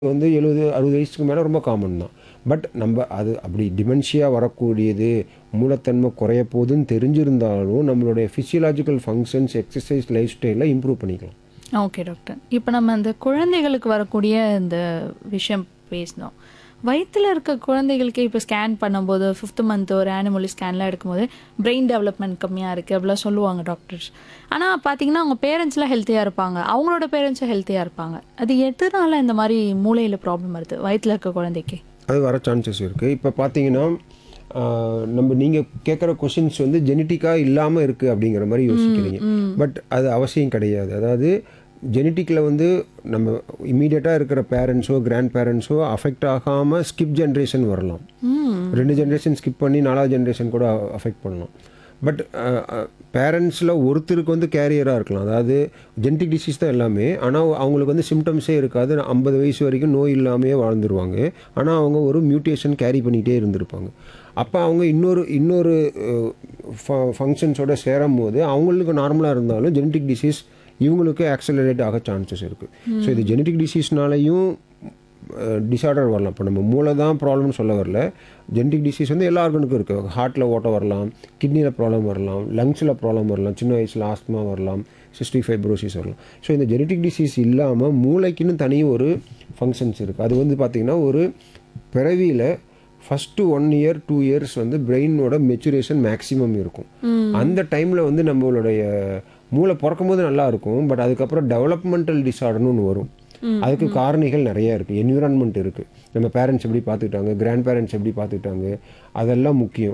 வந்து 70, 60 வயசுக்கு மேலே ரொம்ப காமன் தான். பட் நம்ம அது அப்படி டிமென்ஷியா வரக்கூடியது, மூலத்தன்மை குறைய போகுதுன்னு தெரிஞ்சிருந்தாலும், நம்மளுடைய ஃபிசியலாஜிக்கல் ஃபங்ஷன்ஸ், எக்ஸர்சைஸ், லைஃப் ஸ்டைல இம்ப்ரூவ் பண்ணிக்கலாம். Okay doctor. இப்போ நம்ம இந்த குழந்தைகளுக்கு வரக்கூடிய இந்த விஷயம் பேசினோம். வயித்துல இருக்க குழந்தைகளுக்கு இப்போ ஸ்கேன் பண்ணும்போது 5th மந்த் ஒரு ஆனிமலி ஸ்கேன்லாம் எடுக்கும்போது பிரெயின் டெவலப்மெண்ட் கம்மியாக இருக்குது அப்படிலாம் சொல்லுவாங்க டாக்டர்ஸ். ஆனால் பார்த்தீங்கன்னா அவங்க பேரண்ட்ஸ்லாம் ஹெல்த்தியாக இருப்பாங்க, அவங்களோட பேரண்ட்ஸும் ஹெல்த்தியாக இருப்பாங்க. அது எதனால இந்த மாதிரி மூளையில் ப்ராப்ளம் வருது வயித்துல இருக்க குழந்தைக்கு? அது வர சான்சஸ் இருக்குது. இப்போ பார்த்தீங்கன்னா நீங்கள் கேட்குற கொஷின்ஸ் வந்து ஜெனட்டிக்காக இல்லாமல் இருக்குது அப்படிங்கிற மாதிரி யோசிக்கிறீங்க. பட் அது அவசியம் கிடையாது. அதாவது ஜெனட்டிக்கில் வந்து நம்ம இம்மீடியட்டாக இருக்கிற பேரண்ட்ஸோ கிராண்ட் பேரண்ட்ஸோ அஃபெக்ட் ஆகாமல் ஸ்கிப் ஜென்ரேஷன் வரலாம். 2 ஜென்ரேஷன் ஸ்கிப் பண்ணி 4வது ஜென்ரேஷன் கூட அஃபெக்ட் பண்ணலாம். பட் பேரண்ட்ஸில் ஒருத்தருக்கு வந்து கேரியராக இருக்கலாம். அதாவது ஜெனட்டிக் டிசீஸ் தான் எல்லாமே. ஆனால் அவங்களுக்கு வந்து சிம்டம்ஸே இருக்காது. 50 வயசு வரைக்கும் நோய் இல்லாமையே வாழ்ந்துருவாங்க. ஆனால் அவங்க ஒரு மியூட்டேஷன் கேரி பண்ணிகிட்டே இருந்திருப்பாங்க. அப்போ அவங்க இன்னொரு ஃபங்க்ஷன்ஸோட சேரும் போது அவங்களுக்கு நார்மலாக இருந்தாலும் ஜெனட்டிக் டிசீஸ் இவங்களுக்கு ஆக்சலரேட் ஆக சான்சஸ் இருக்குது. ஸோ இது ஜெனட்டிக் டிசீஸ்னாலையும் டிஸார்டர் வரலாம். இப்போ நம்ம மூளை தான் ப்ராப்ளம்னு சொல்ல வரல. ஜெனட்டிக் டிசீஸ் வந்து எல்லா ஆர்கனுக்கும் இருக்குது. ஹார்ட்டில் ஓட்டம் வரலாம், கிட்னியில் ப்ராப்ளம் வரலாம், லங்ஸில் ப்ராப்ளம் வரலாம், சின்ன வயசில் ஆஸ்துமா வரலாம், சிஸ்டிக் ஃபைப்ரோசிஸ் வரலாம். ஸோ இந்த ஜெனட்டிக் டிசீஸ் இல்லாமல் மூளைக்குன்னு தனி ஒரு ஃபங்க்ஷன்ஸ் இருக்குது. அது வந்து பார்த்திங்கன்னா ஒரு பிறவியில் ஃபஸ்ட்டு 1 year 2 years வந்து பிரெயினோட மெச்சுரேஷன் மேக்ஸிமம் இருக்கும். அந்த டைமில் வந்து நம்மளுடைய மூளை பிறக்கும் போது நல்லா இருக்கும். பட் அதுக்கப்புறம் டெவலப்மெண்டல் டிஸார்டர்னு ஒன்று வரும். அதுக்கு காரணிகள் நிறைய இருக்குது. என்விரான்மெண்ட் இருக்குது. நம்ம பேரண்ட்ஸ் எப்படி பார்த்துக்கிட்டாங்க, கிராண்ட் பேரண்ட்ஸ் எப்படி பார்த்துக்கிட்டாங்க, அதெல்லாம் முக்கியம்.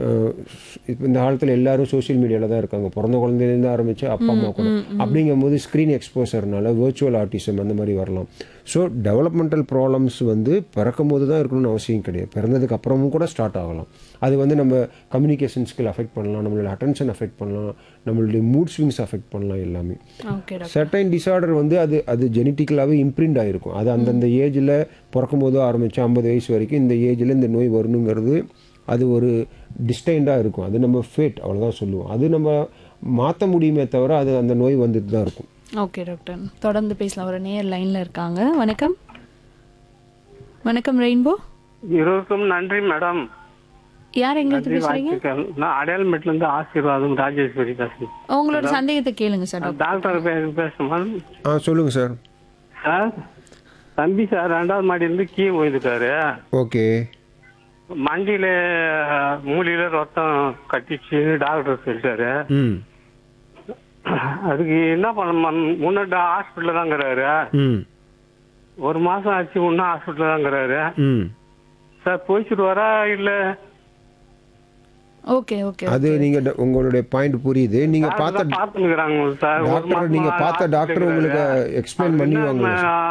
இப்போ இந்த காலத்தில் எல்லாரும் சோஷியல் மீடியாவில் தான் இருக்காங்க. பிறந்த குழந்தையிலேருந்து ஆரம்பித்து அப்பா அம்மா கூட. அப்படிங்கும்போது ஸ்க்ரீன் எக்ஸ்போசர்னால வெர்ச்சுவல் ஆர்டிசம் அந்த மாதிரி வரலாம். ஸோ டெவலப்மெண்டல் ப்ராப்ளம்ஸ் வந்து பிறக்கும் போது தான் இருக்கணும்னு அவசியம் கிடையாது. பிறந்ததுக்கு அப்புறமும் கூட ஸ்டார்ட் ஆகலாம். அது வந்து நம்ம கம்யூனிகேஷன் ஸ்கில் அஃபெக்ட் பண்ணலாம், நம்மளோட அட்டென்ஷன் அஃபெக்ட் பண்ணலாம், நம்மளுடைய மூட் ஸ்விங்ஸ் அஃபெக்ட் பண்ணலாம் எல்லாமே. சர்டைன் டிஸார்டர் வந்து அது ஜெனட்டிக்கலாகவே இம்ப்ரிண்ட் ஆகிருக்கும். அது அந்தந்த ஏஜில் பிறக்கும் போது ஆரம்பித்து 50 வயசு வரைக்கும் இந்த ஏஜில் இந்த நோய் வரணுங்கிறது அது ஒரு டிஸ்டைண்டாக இருக்கும். அது நம்ம ஃபேட் அவ்வளோதான் சொல்லுவோம். அது நம்ம மாற்ற முடியுமே தவிர அது அந்த நோய் வந்துட்டு தான் இருக்கும். ஓகே டாக்டர், தொடர்ந்து பேசலாம். ஒரு நேர் லைனில் இருக்காங்க. வணக்கம். வணக்கம் ரெயின்போ. இருவருக்கும் நன்றி மேடம். யார் எங்களுக்கு பேசுறீங்க? நான் அடையாளமேட்ல இருந்து ஆசீர்வாதம் ராஜேஸ்வரி பேசுறேன். உங்களோட சந்தேகத்தை கேளுங்க சார். டாக்டர் பேசுமா சொல்லுங்கள் சார். சார், தம்பி சார் 2வது மாடியிலிருந்து கீழே போயிருக்காரு. ஓகே. மண்டியில மூலியில ரத்தம் கட்டிச்சு டாக்டர் சொல்லிட்டாரு. அதுக்கு என்ன பண்ண முன்னாடி ஹாஸ்பிட்டல் தாங்கிறாரு. 1 மாசம் ஆச்சு இன்னும் ஹாஸ்பிட்டல் தாங்கிறாரு. சார் போயிச்சுட்டு வரா இல்ல? Okay okay. அது நீங்க உங்களுடைய பாயிண்ட் புரியுது. நீங்க பாத்துக்கிறாங்க சார். டாக்டர் நீங்க பார்த்த டாக்டர் உங்களுக்கு எக்ஸ்பிளைன் பண்ணுவாங்க.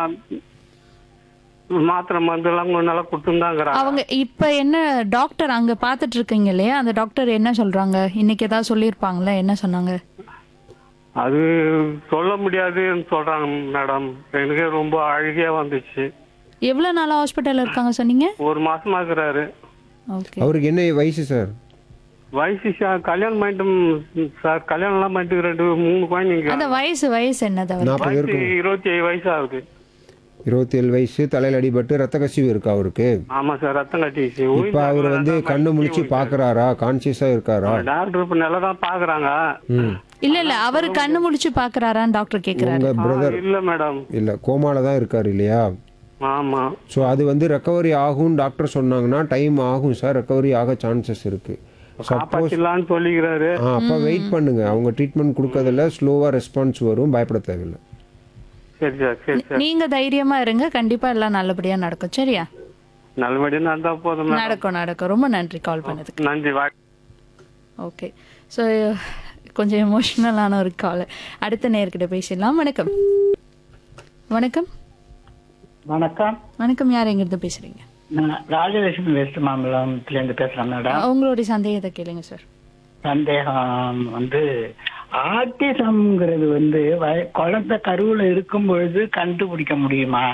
மாத்திரை மருந்து எல்லாம் நல்லா கொடுத்துருந்தாங்கிறாங்க. அவங்க இப்ப என்ன டாக்டர் அங்க பாத்துட்டு இருக்கீங்க இல்லையா, அந்த டாக்டர் என்ன சொல்றாங்க? இன்னைக்கு ஏதாவது சொல்லியிருப்பாங்களா? என்ன சொன்னாங்க? அது சொல்ல முடியாதுன்னு சொல்றாங்க மேடம். எனக்கு ரொம்ப அழுகையா வந்துச்சு. எவ்வளவு நாளா ஹாஸ்பிட்டல்ல இருக்காங்க சொன்னீங்க? 1 மாசமா இருக்கிறாரு. ஓகே. அவருக்கு என்ன வயசு சார்? வயசு சார் கல்யாணம் பண்ணிட்டு சார், கல்யாணம் எல்லாம் பண்ணிட்டு 2-3 குழந்தைங்க. அந்த வயசு என்னது அவருக்கு? 27 வயசு ஆகுது. 27 வயசு. தலையில் அடிபட்டு ரத்த கசிவு இருக்கா அவருக்கு? ஆமா சார், ரத்தம் கட்டிச்சு. இப்ப அவர் வந்து கண்ணு முழிச்சு பாக்குறாரா? கான்சியஸா இருக்காரா? டாக்டர் இப்ப நல்லா தான் பாக்குறாங்க. இல்ல அவரு கண்ணு முடிச்சு பாக்குறாரான்னு டாக்டர் கேக்குறாரு. உங்க பிரதர் இல்ல மேடம். இல்ல கோமால தான் இருக்காரு இல்லையா? ஆமா. ஸோ அது வந்து ரெக்கவரி ஆகும் டாக்டர் சொன்னாங்கன்னா டைம் ஆகும் சார். ரெக்கவரி ஆக சான்சஸ் இருக்கு. காப்பாத்திடலாம்னு சொல்லிக்கிறாரு. அப்ப வெயிட் பண்ணுங்க. அவங்க ட்ரீட்மெண்ட் கொடுக்கறதுல ஸ்லோவா ரெஸ்பான்ஸ் வரும். பயப்பட தேவையில்லை. சரி சார், சரி சார். நீங்க தைரியமா இருங்க, கண்டிப்பா எல்லாம் நல்லபடியா நடக்கும். சரியா? நல்லபடியா நடந்தா போதும். நடக்கும். ரொம்ப நன்றி கால் பண்ணதுக்கு. நன்றி. ஓகே. ஸோ கொஞ்சம் எமோஷ்னலான ஒரு கால். அடுத்த நேர்கிட்ட பேசிடலாம். வணக்கம். வணக்கம். வணக்கம். வணக்கம். யார் எங்கிருந்து பேசுறீங்க? நான் ராஜலட்சுமி வெஸ்ட் மாம்பலத்திலேருந்து பேசுறேன் மேடம். உங்களுடைய சந்தேகத்தை கேளுங்க சார். சந்தேகம் வந்து ஆட்டிசம்ங்கிறது வந்து குழந்தை கருவுல இருக்கும் பொழுது கண்டுபிடிக்க முடியுமா?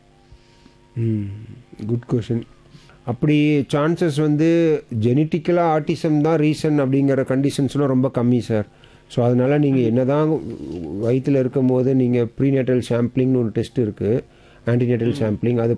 Good question. அப்படி சான்சஸ் வந்து ஜெனட்டிக்கலாக ஆட்டிசம் தான் ரீசன் அப்படிங்கிற கண்டிஷன்ஸ்லாம் ரொம்ப கம்மி சார். ஸோ அதனால் நீங்கள் என்ன தான் வயிற்றில் இருக்கும் போது நீங்கள் ப்ரீநேட்டல் சாம்பிளிங்னு ஒரு டெஸ்ட் இருக்குது, ஆன்டிநேட்டல் சாம்பிளிங். அது